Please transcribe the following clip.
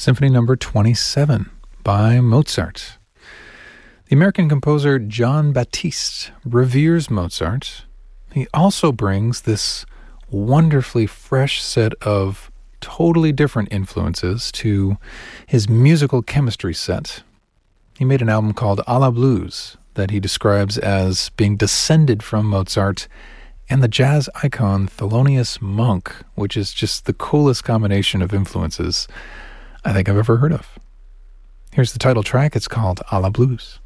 Symphony Number 27 by Mozart. The American composer John Batiste reveres Mozart. He also brings this wonderfully fresh set of totally different influences to his musical chemistry set. He made an album called A la Blues that he describes as being descended from Mozart and the jazz icon Thelonious Monk, which is just the coolest combination of influences I think I've ever heard of. Here's the title track. It's called A la Blues.